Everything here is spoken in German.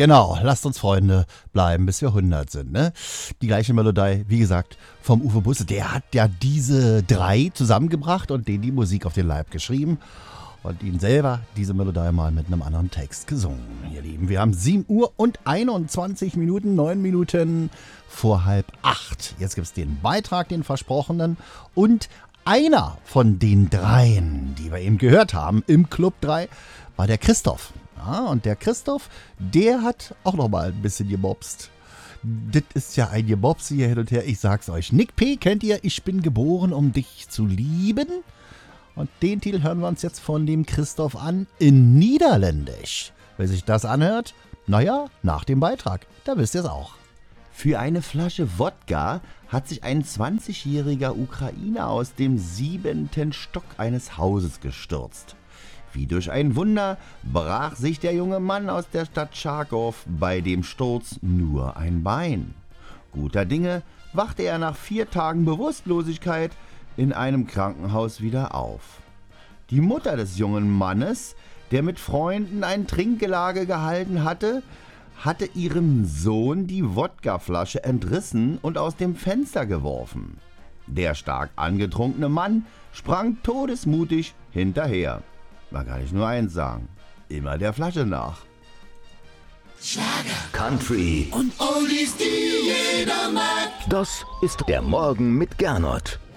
Genau, lasst uns Freunde bleiben, bis wir 100 sind, ne? Die gleiche Melodie, wie gesagt, vom Uwe Busse. Der hat ja diese 3 zusammengebracht und denen die Musik auf den Leib geschrieben. Und ihn selber diese Melodie mal mit einem anderen Text gesungen. Ihr Lieben, wir haben 7 Uhr und 21 Minuten, 9 Minuten vor 7:30. Jetzt gibt es den Beitrag, den versprochenen. Und einer von den 3, die wir eben gehört haben im Club 3, war der Christoph. Ja, und der Christoph, der hat auch noch mal ein bisschen gemobst. Das ist ja ein Gemobs hier hin und her. Ich sag's euch. Nick P. kennt ihr? Ich bin geboren, um dich zu lieben. Und den Titel hören wir uns jetzt von dem Christoph an in Niederländisch. Wer sich das anhört, naja, nach dem Beitrag, da wisst ihr es auch. Für eine Flasche Wodka hat sich ein 20-jähriger Ukrainer aus dem 7. Stock eines Hauses gestürzt. Wie durch ein Wunder brach sich der junge Mann aus der Stadt Charkow bei dem Sturz nur ein Bein. Guter Dinge wachte er nach 4 Tagen Bewusstlosigkeit in einem Krankenhaus wieder auf. Die Mutter des jungen Mannes, der mit Freunden ein Trinkgelage gehalten hatte, hatte ihrem Sohn die Wodkaflasche entrissen und aus dem Fenster geworfen. Der stark angetrunkene Mann sprang todesmutig hinterher. Man kann ich nur eins sagen, immer der Flasche nach. Schlager, Country und Oldies, die jeder mag. Das ist der Morgen mit Gernot.